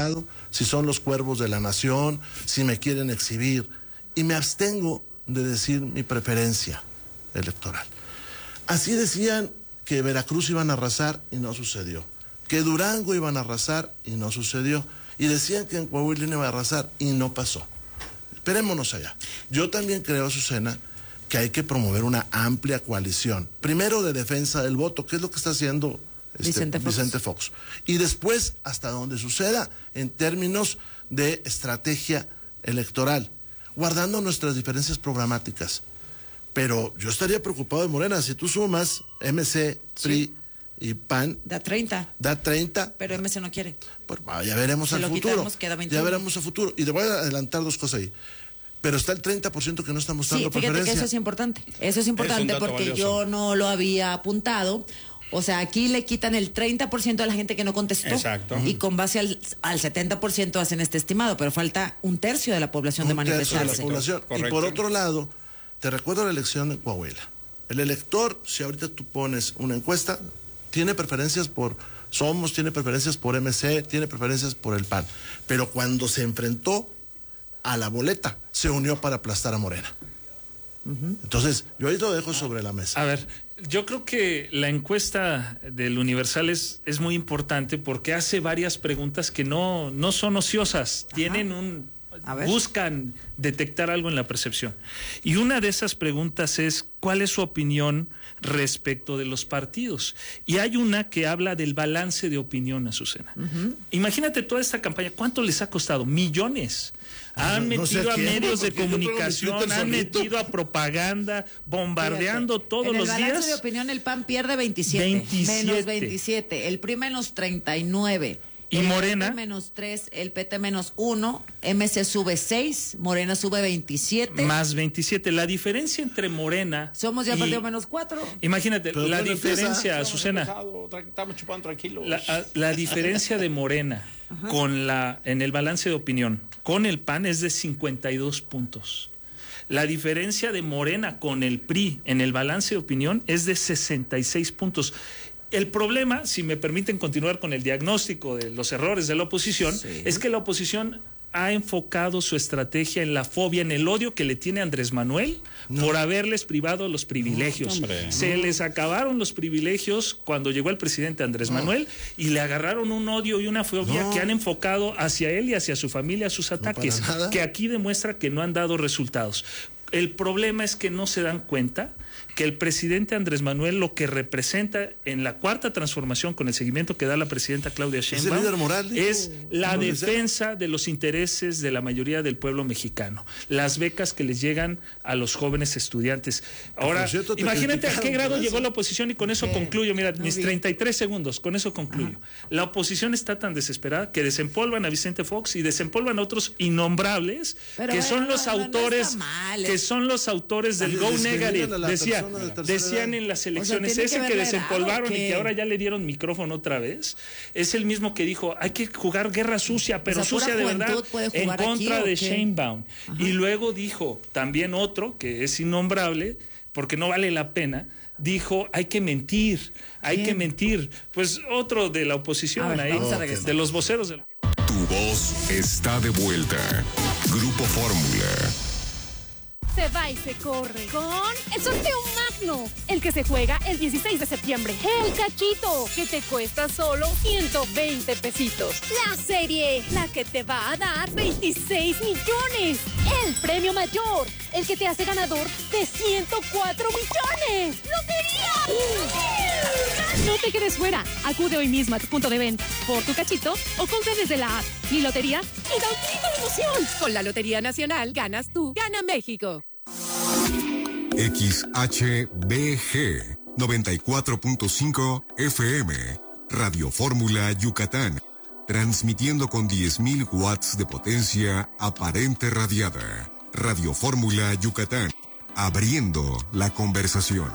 preocupado si son los cuervos de la nación, si me quieren exhibir, y me abstengo de decir mi preferencia electoral. Así decían que Veracruz iban a arrasar y no sucedió, que Durango iban a arrasar y no sucedió, y decían que en Coahuila iban a arrasar y no pasó. Esperémonos allá. Yo también creo, Azucena, que hay que promover una amplia coalición, primero de defensa del voto, que es lo que está haciendo Vicente Fox, y después hasta donde suceda en términos de estrategia electoral, guardando nuestras diferencias programáticas. Pero yo estaría preocupado de Morena. Si tú sumas MC, PRI y PAN, da 30. Pero MC no quiere. Pues ya veremos al futuro. Quitamos, queda 21. Ya veremos al futuro. Y te voy a adelantar dos cosas ahí. Pero está el 30% que no está mostrando preferencia. Fíjate que eso es importante. Eso es importante porque valioso. Yo no lo había apuntado. O sea, aquí le quitan el 30% a la gente que no contestó. Exacto. Y con base al 70% hacen este estimado, pero falta un tercio de la población de manifestarse. Un tercio de la población. Correcto. Y por otro lado, te recuerdo la elección de Coahuila. El elector, si ahorita tú pones una encuesta, tiene preferencias por Somos, tiene preferencias por MC, tiene preferencias por el PAN. Pero cuando se enfrentó a la boleta, se unió para aplastar a Morena. Entonces, yo ahí lo dejo sobre la mesa. A ver, yo creo que la encuesta del Universal es muy importante porque hace varias preguntas que no son ociosas, tienen buscan detectar algo en la percepción. Y una de esas preguntas es, ¿cuál es su opinión respecto de los partidos? Y hay una que habla del balance de opinión, Azucena. Imagínate toda esta campaña, ¿cuánto les ha costado? Millones. Han metido a medios de comunicación, han metido a propaganda, bombardeando todos los días. En el balance de opinión el PAN pierde 27. Menos 27. El PRI menos 39. ¿Y Morena? El PT menos 3, el PT menos 1, MC sube 6, Morena sube 27. Más 27. La diferencia entre Morena... Somos ya perdido menos 4. Imagínate, pero la diferencia, Azucena... Estamos chupando tranquilos. La diferencia de Morena en el balance de opinión con el PAN es de 52 puntos. La diferencia de Morena con el PRI en el balance de opinión es de 66 puntos. El problema, si me permiten continuar con el diagnóstico de los errores de la oposición, es que la oposición ha enfocado su estrategia en la fobia, en el odio que le tiene Andrés Manuel por haberles privado los privilegios. Se les acabaron los privilegios cuando llegó el presidente Andrés Manuel y le agarraron un odio y una fobia que han enfocado hacia él y hacia su familia sus ataques, que aquí demuestra que no han dado resultados. El problema es que no se dan cuenta que el presidente Andrés Manuel lo que representa en la cuarta transformación con el seguimiento que da la presidenta Claudia Sheinbaum es el líder moral, es la defensa de los intereses de la mayoría del pueblo mexicano, las becas que les llegan a los jóvenes estudiantes. Ahora, imagínate a qué grado llegó la oposición y con eso concluyo, mira, mis 33 segundos, con eso concluyo. La oposición está tan desesperada que desempolvan a Vicente Fox y desempolvan a otros innombrables que son los autores, son los autores del Go Negative, decían en las elecciones, ese que desempolvaron y que ahora ya le dieron micrófono otra vez, es el mismo que dijo, hay que jugar guerra sucia, pero sucia de verdad, en contra de Sheinbaum. Y luego dijo, también otro, que es innombrable, porque no vale la pena, dijo, hay que mentir. Pues otro de la oposición ahí, de los voceros. Tu voz está de vuelta. Grupo Fórmula. Se va y se corre con el sorteo magno, el que se juega el 16 de septiembre. El cachito, que te cuesta solo 120 pesitos. La serie, la que te va a dar 26 millones. El premio mayor, el que te hace ganador de 104 millones. ¡Lotería! No te quedes fuera. Acude hoy mismo a tu punto de venta por tu cachito o compra desde la app Mi Lotería y da un grito de emoción. Con la Lotería Nacional ganas tú, gana México. XHBG 94.5 FM Radio Fórmula Yucatán, transmitiendo con 10.000 watts de potencia aparente radiada. Radio Fórmula Yucatán, abriendo la conversación.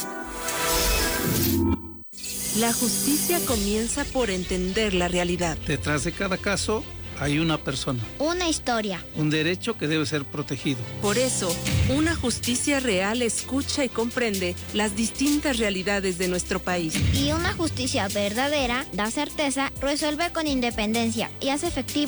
La justicia comienza por entender la realidad. Detrás de cada caso hay una persona. Una historia. Un derecho que debe ser protegido. Por eso, una justicia real escucha y comprende las distintas realidades de nuestro país. Y una justicia verdadera da certeza, resuelve con independencia y hace efectivo